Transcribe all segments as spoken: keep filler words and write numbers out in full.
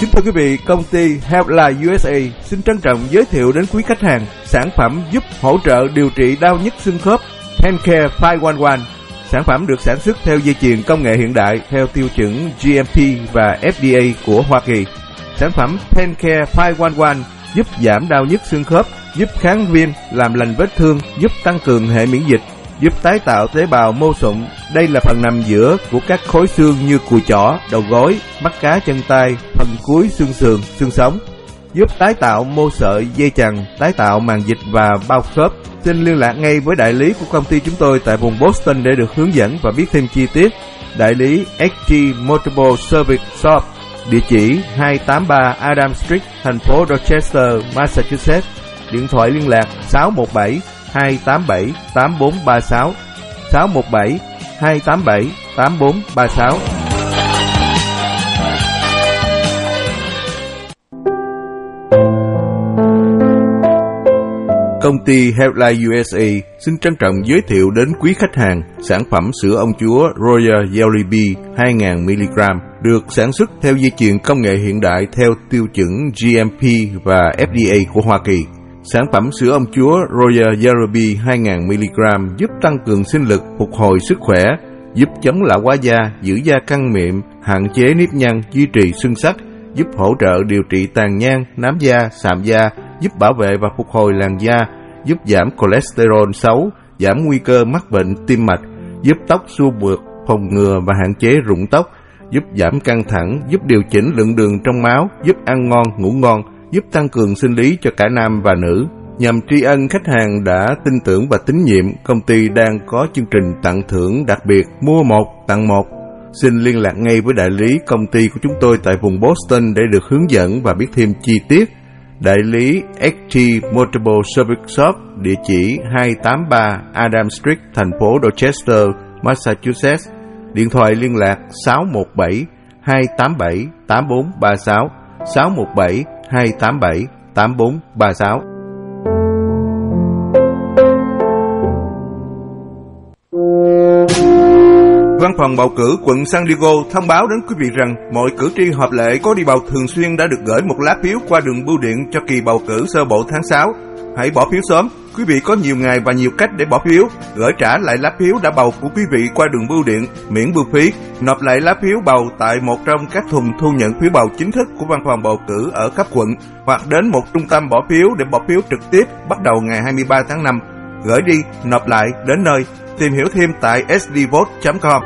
Kính thưa quý vị, công ty Healthline u ét a xin trân trọng giới thiệu đến quý khách hàng sản phẩm giúp hỗ trợ điều trị đau nhức xương khớp TenCare năm một một. Sản phẩm được sản xuất theo dây chuyền công nghệ hiện đại theo tiêu chuẩn G M P và F D A của Hoa Kỳ. Sản phẩm TenCare năm một một giúp giảm đau nhức xương khớp, giúp kháng viêm, làm lành vết thương, giúp tăng cường hệ miễn dịch, giúp tái tạo tế bào mô sụn. Đây là phần nằm giữa của các khối xương như cùi chỏ, đầu gối, mắt cá chân tay, phần cuối xương sườn, xương sống. Giúp tái tạo mô sợi, dây chằng, tái tạo màng dịch và bao khớp. Xin liên lạc ngay với đại lý của công ty chúng tôi tại vùng Boston để được hướng dẫn và biết thêm chi tiết. Đại lý ích giê Multiple Service Shop, địa chỉ hai tám ba Adam Street, thành phố Dorchester, Massachusetts. Điện thoại liên lạc sáu một bảy hai tám bảy tám bốn ba sáu, sáu một bảy hai tám bảy tám bốn ba sáu. Công ty Healthline u ét a xin trân trọng giới thiệu đến quý khách hàng sản phẩm sữa ông chúa Royal Jelly Bee hai nghìn mi-li-gam được sản xuất theo dây chuyền công nghệ hiện đại theo tiêu chuẩn G M P và F D A của Hoa Kỳ. Sản phẩm sữa ông chúa Royal Jelly Bee hai nghìn mi-li-gam giúp tăng cường sinh lực, phục hồi sức khỏe, giúp chống lão hóa da, giữ da căng mịn, hạn chế nếp nhăn, duy trì xương sắc, giúp hỗ trợ điều trị tàn nhang, nám da, sạm da, giúp bảo vệ và phục hồi làn da, giúp giảm cholesterol xấu, giảm nguy cơ mắc bệnh tim mạch, giúp tóc xua mượt, phòng ngừa và hạn chế rụng tóc, giúp giảm căng thẳng, giúp điều chỉnh lượng đường trong máu, giúp ăn ngon, ngủ ngon, giúp tăng cường sinh lý cho cả nam và nữ. Nhằm tri ân khách hàng đã tin tưởng và tín nhiệm, công ty đang có chương trình tặng thưởng đặc biệt mua một tặng một. Xin liên lạc ngay với đại lý công ty của chúng tôi tại vùng Boston để được hướng dẫn và biết thêm chi tiết. Đại lý ích giê Multiple Service Shop, địa chỉ hai tám ba Adam Street, thành phố Dorchester, Massachusetts. Điện thoại liên lạc sáu một bảy hai tám bảy tám bốn ba sáu, sáu một bảy hai tám bảy tám bốn ba sáu. Văn phòng bầu cử quận San Diego thông báo đến quý vị rằng mọi cử tri hợp lệ có đi bầu thường xuyên đã được gửi một lá phiếu qua đường bưu điện cho kỳ bầu cử sơ bộ tháng sáu. Hãy bỏ phiếu sớm. Quý vị có nhiều ngày và nhiều cách để bỏ phiếu. Gửi trả lại lá phiếu đã bầu của quý vị qua đường bưu điện, miễn bưu phí. Nộp lại lá phiếu bầu tại một trong các thùng thu nhận phiếu bầu chính thức của văn phòng bầu cử ở cấp quận, hoặc đến một trung tâm bỏ phiếu để bỏ phiếu trực tiếp bắt đầu ngày hai mươi ba tháng năm. Gửi đi, nộp lại, đến nơi. Tìm hiểu thêm tại s d vote chấm com.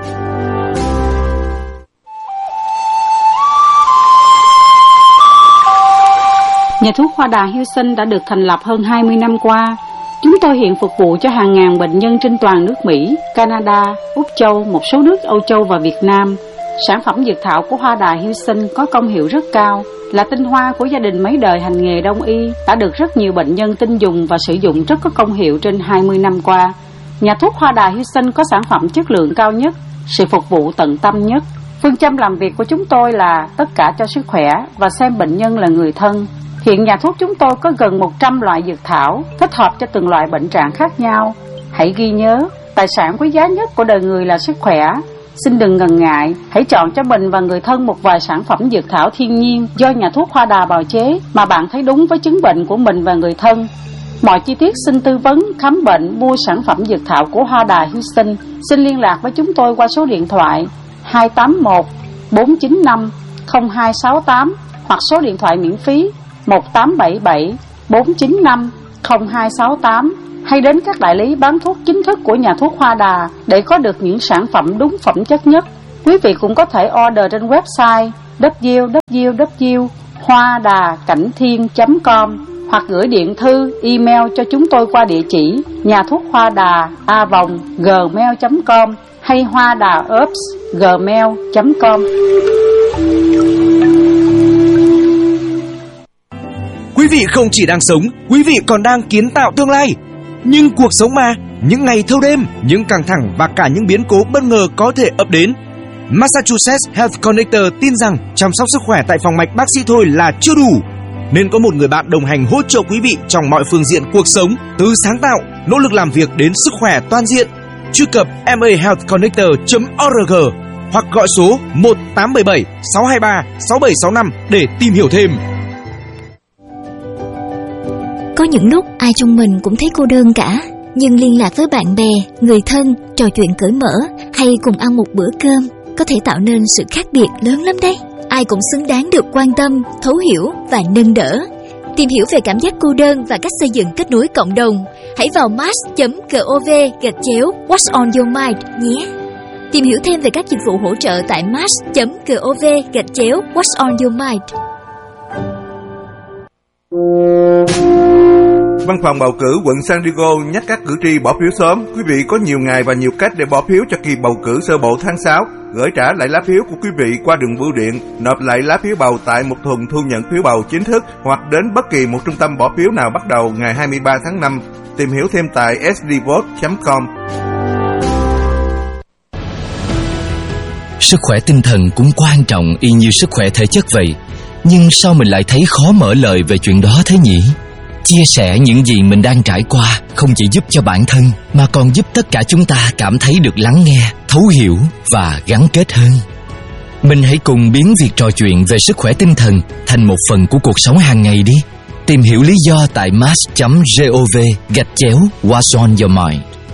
Nhà thuốc Hoa Đà Houston đã được thành lập hơn hai mươi năm qua. Chúng tôi hiện phục vụ cho hàng ngàn bệnh nhân trên toàn nước Mỹ, Canada, Úc Châu, một số nước Âu Châu và Việt Nam. Sản phẩm dược thảo của Hoa Đà Houston có công hiệu rất cao, là tinh hoa của gia đình mấy đời hành nghề đông y, đã được rất nhiều bệnh nhân tin dùng và sử dụng rất có công hiệu trên hai mươi năm qua. Nhà thuốc Hoa Đà Houston có sản phẩm chất lượng cao nhất, sự phục vụ tận tâm nhất. Phương châm làm việc của chúng tôi là tất cả cho sức khỏe và xem bệnh nhân là người thân. Hiện nhà thuốc chúng tôi có gần một trăm loại dược thảo thích hợp cho từng loại bệnh trạng khác nhau. Hãy ghi nhớ, tài sản quý giá nhất của đời người là sức khỏe. Xin đừng ngần ngại, hãy chọn cho mình và người thân một vài sản phẩm dược thảo thiên nhiên do nhà thuốc Hoa Đà bào chế mà bạn thấy đúng với chứng bệnh của mình và người thân. Mọi chi tiết xin tư vấn, khám bệnh, mua sản phẩm dược thảo của Hoa Đà Houston. Xin liên lạc với chúng tôi qua số điện thoại hai tám một bốn chín năm không hai sáu tám hoặc số điện thoại miễn phí một tám bảy bảy bốn chín năm không hai sáu tám, hay đến các đại lý bán thuốc chính thức của nhà thuốc Hoa Đà để có được những sản phẩm đúng phẩm chất nhất. Quý vị cũng có thể order trên website w w w chấm hoa đà cảnh thiên chấm com hoặc gửi điện thư, email cho chúng tôi qua địa chỉ nhà thuốc hoa đà a vòng gmail chấm com hay hoa đà herbs gmail chấm com. Quý vị không chỉ đang sống, quý vị còn đang kiến tạo tương lai. Nhưng cuộc sống mà, những ngày thâu đêm, những căng thẳng và cả những biến cố bất ngờ có thể ập đến. Massachusetts Health Connector tin rằng chăm sóc sức khỏe tại phòng mạch bác sĩ thôi là chưa đủ, nên có một người bạn đồng hành hỗ trợ quý vị trong mọi phương diện cuộc sống, từ sáng tạo, nỗ lực làm việc đến sức khỏe toàn diện. Truy cập m a health connector chấm org hoặc gọi số một tám bảy bảy sáu hai ba sáu bảy sáu năm để tìm hiểu thêm. Có những lúc ai trong mình cũng thấy cô đơn cả, nhưng liên lạc với bạn bè, người thân, trò chuyện cởi mở hay cùng ăn một bữa cơm có thể tạo nên sự khác biệt lớn lắm đấy. Ai cũng xứng đáng được quan tâm, thấu hiểu và nâng đỡ. Tìm hiểu về cảm giác cô đơn và cách xây dựng kết nối cộng đồng, hãy vào match chấm gov gạch chéo What's on your mind nhé. Tìm hiểu thêm về các dịch vụ hỗ trợ tại match chấm gov gạch chéo What's on your mind. Văn phòng bầu cử quận San Diego nhắc các cử tri bỏ phiếu sớm. Quý vị có nhiều ngày và nhiều cách để bỏ phiếu cho kỳ bầu cử sơ bộ tháng sáu. Gửi trả lại lá phiếu của quý vị qua đường bưu điện, nộp lại lá phiếu bầu tại một thùng thu nhận phiếu bầu chính thức hoặc đến bất kỳ một trung tâm bỏ phiếu nào bắt đầu ngày hai mươi ba tháng năm. Tìm hiểu thêm tại s d vote chấm com. Sức khỏe tinh thần cũng quan trọng y như sức khỏe thể chất vậy. Nhưng sao mình lại thấy khó mở lời về chuyện đó thế nhỉ? Chia sẻ những gì mình đang trải qua không chỉ giúp cho bản thân mà còn giúp tất cả chúng ta cảm thấy được lắng nghe, thấu hiểu và gắn kết hơn. Mình hãy cùng biến việc trò chuyện về sức khỏe tinh thần thành một phần của cuộc sống hàng ngày đi. Tìm hiểu lý do tại match chấm gov gạch chéo What's on your mind.